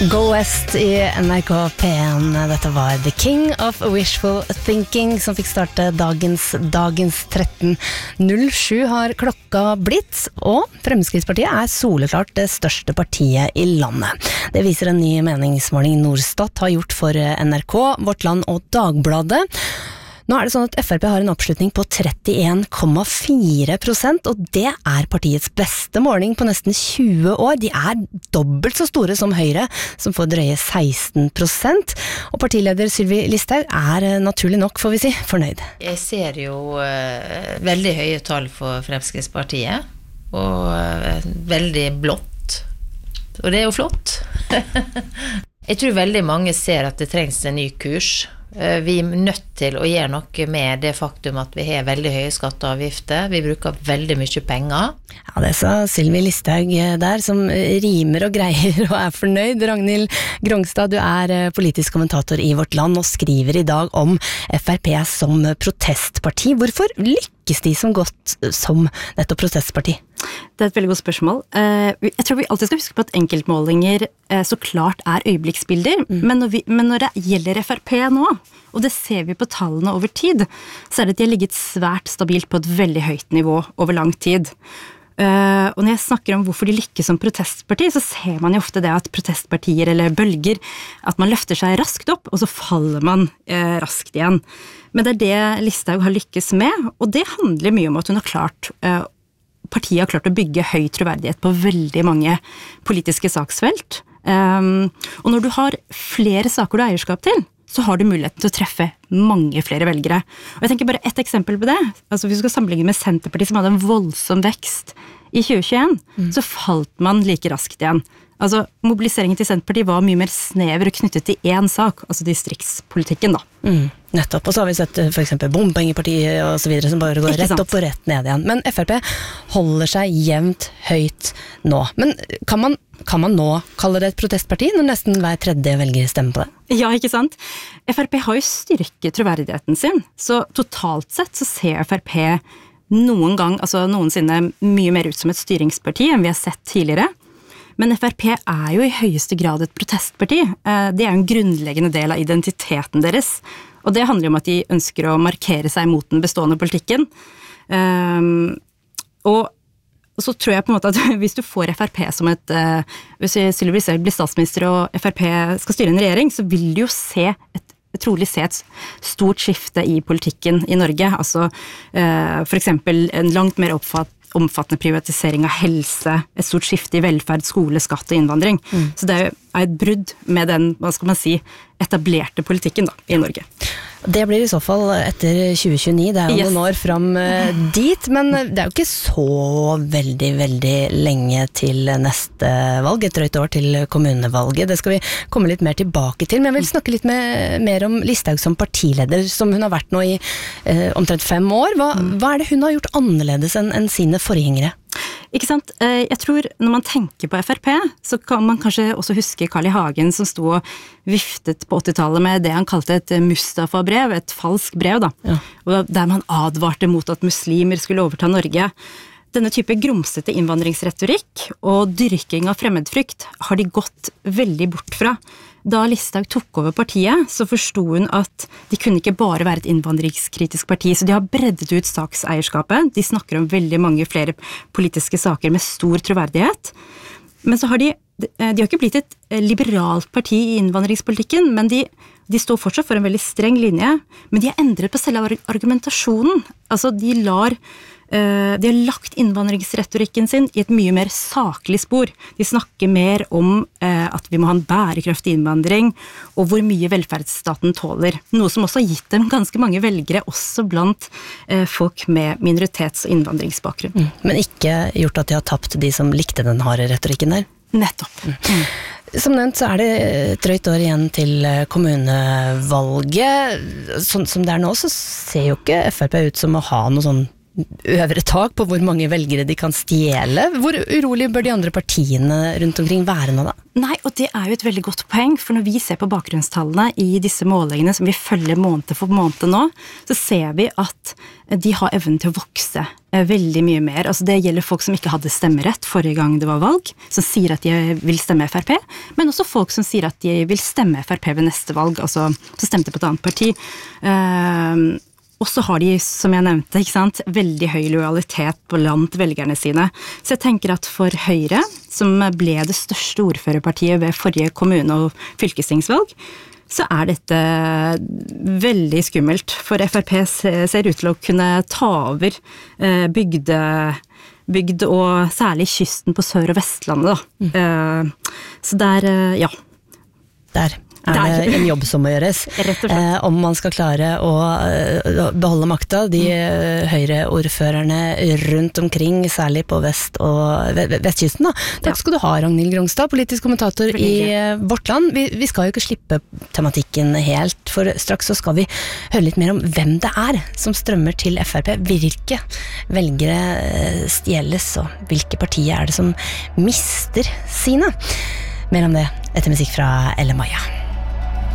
Go West i NRK P1. Dette var The King of Wishful Thinking som fikk starte dagens 13.07 har klokka blitt, og Fremskrittspartiet er soleklart det største partiet i landet. Det viser en ny meningsmåling Norstat har gjort for NRK, Vårt Land og Dagbladet. Nå er det sånn at FrP har en oppslutning på 31,4%, og det er partiets beste måling på nesten 20 år. De er dobbelt så store som Høyre, som får drøye 16%. Og partileder Sylvi Listhaug er naturlig nok, får vi si, fornøyd. Jeg ser jo veldig høye tall for Fremskrittspartiet, og veldig blått. Og det er jo flott. Jeg tror veldig mange ser at det trengs en ny kurs. Vi er nødt til å gjøre noe med det faktum at vi har veldig høye skatter og avgifter. Vi bruker veldig mye penger. Ja, det sa Sylvi Listhaug der, som rimer og greier og er fornøyd. Ragnhild Grongstad, du er politisk kommentator i Vårt Land og skriver i dag om FrP som protestparti. Hvorfor lykkes de som godt som nettopp protestparti? Det er et veldig godt spørsmål. Jeg tror vi alltid skal huske på at enkeltmålinger så klart er øyeblikksbilder, men når det gjelder FrP nå, og det ser vi på tallene over tid, så er det at de har ligget svært stabilt på et veldig høyt nivå over lang tid. Og når jeg snakker om hvorfor de lykkes som protestparti, så ser man jo ofte det at protestpartier eller bølger, at man løfter seg raskt opp, og så faller man raskt igjen. Men det er det Listhaug har lykkes med, og det handler mye om at hun har klart partiet har klart å bygge høy troverdighet på veldig mange politiske saksfelt. Og når du har flere saker du har eierskap til, så har du muligheten til å treffe mange flere velgere. Og jeg tenker bare ett eksempel på det. Altså hvis vi skal sammenligne med Senterpartiet, som hadde en voldsom vekst i 2021, så falt man like raskt igjen. Altså, mobiliseringen til Senterpartiet var mye mer snever og knyttet til én sak, altså distriktspolitikken da. Nettopp, og så har vi sett for eksempel bompengepartiet og så videre, som bare går rett opp og rett ned igjen. Men FrP holder seg jevnt høyt nå. Men kan man nå kalle det et protestparti når nesten hver tredje velger stemmer på det? Ja, ikke sant? FrP har jo styrket troverdigheten sin, så totalt sett så ser FrP noensinne mye mer ut som et styringsparti enn vi har sett tidligere. Men FrP er jo i høyeste grad et protestparti. Det er jo en grunnleggende del av identiteten deres. Og det handler om at de ønsker å markere seg mot den bestående politikken. Og så tror jeg på en måte at hvis du får FrP som hvis Sylvi Listhaug blir statsminister og FrP skal styre en regjering, så vil du jo trolig se et stort skifte i politikken i Norge. Altså for eksempel en langt mer omfattende privatisering av helse, et stort skifte i velferd, skole, skatt og innvandring. Så det er et brudd med den, hva skal man si, etablerte politikken da, i Norge. Det blir i så fall etter 2029, det er jo noen år frem dit, men det er jo ikke så veldig lenge til neste valg, et drøyt år til kommunevalget. Det skal vi komme litt mer tilbake til, men jeg vil snakke litt mer om Listhaug som partileder, som hun har vært nå i omtrent 5 år. Hva er det hun har gjort annerledes enn sine forgjengere? Ikke sant? Jeg tror når man tenker på FrP, så kan man kanskje også huske Carl I. Hagen som sto og viftet på 80-tallet med det han kalte et Mustafa-brev, et falsk brev da. Ja. Og der man advarte mot at muslimer skulle overta Norge. Denne type grumsete innvandringsretorikk og dyrking av fremmedfrykt har de gått veldig bort fra. Da Listhaug tok over partiet, så forsto hun at de kunne ikke bare være et innvandringskritisk parti, så de har breddet ut sakseierskapet. De snakker om veldig mange flere politiske saker med stor troverdighet. Men så har de har ikke blitt et liberalt parti i innvandringspolitikken, men de står fortsatt for en veldig streng linje, men de har endret på selve argumentasjonen. Altså de har lagt innvandringsretorikken sin i et mye mer saklig spor. De snakker mer om at vi må ha en bærekraftig innvandring, og hvor mye velferdsstaten tåler. Noe som også har gitt dem ganske mange velgere, også blant folk med minoritets- og innvandringsbakgrunn. Men ikke gjort at de har tapt de som likte den harde retorikken der? Nettopp. Som nevnt så er det et drøyt år igjen til kommunevalget. Sånn som det er nå, så ser jo ikke FrP ut som å ha noe sånn øvre tak på hvor mange velgere de kan stjele? Hvor urolig bør de andre partiene rundt omkring være nå da? Nei, og det jo et veldig godt poeng, for når vi ser på bakgrunnstallene i disse målingene som vi følger måned for måned nå, så ser vi at de har evnen til å vokse veldig mye mer. Altså det gjelder folk som ikke hadde stemmerett forrige gang det var valg, som sier at de vil stemme FrP, men også folk som sier at de vil stemme FrP ved neste valg, altså som stemte på et annet parti. Og så har de, som jeg nevnte, ikke sant, veldig høy lojalitet blant velgerne sine. Så jeg tenker at for Høyre, som ble det største ordførerpartiet ved forrige kommune- og fylkestingsvalg, så dette veldig skummelt. For FrP ser ut til å kunne ta over bygd og særlig kysten på Sør- og Vestlandet. Da. Så ja. Der det en jobb som må gjøres. Om man skal klare å beholde makta, de Høyre-ordførerne rundt omkring, særlig på vestkysten. Da. Takk skal du ha, Ragnhild Grongstad, politisk kommentator i Vårt Land. Vi skal jo ikke slippe tematikken helt, for straks så skal vi høre litt mer om hvem det som strømmer til FrP. Hvilke velgere stjeles, og hvilke partier det som mister sine? Mer om det etter musikk fra Elle Maja.